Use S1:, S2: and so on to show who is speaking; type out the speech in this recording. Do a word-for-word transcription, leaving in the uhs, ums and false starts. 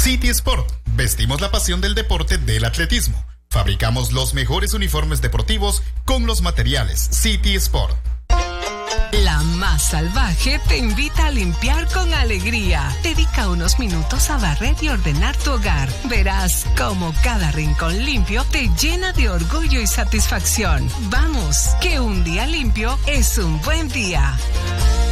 S1: City Sport. Vestimos la pasión del deporte del atletismo. Fabricamos los mejores uniformes deportivos con los materiales City Sport.
S2: La Más Salvaje te invita a limpiar con alegría. Dedica unos minutos a barrer y ordenar tu hogar. Verás cómo cada rincón limpio te llena de orgullo y satisfacción. Vamos, que un día limpio es un buen día.